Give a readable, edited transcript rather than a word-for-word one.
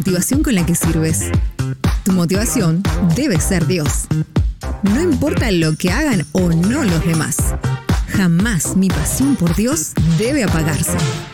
motivación con la que sirves. Tu motivación debe ser Dios. No importa lo que hagan o no los demás. Jamás mi pasión por Dios debe apagarse.